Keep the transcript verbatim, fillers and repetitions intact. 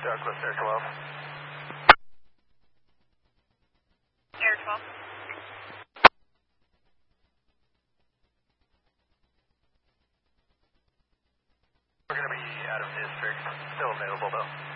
Douglas, Air twelve. Air twelve. We're going to be out of district. Still available though.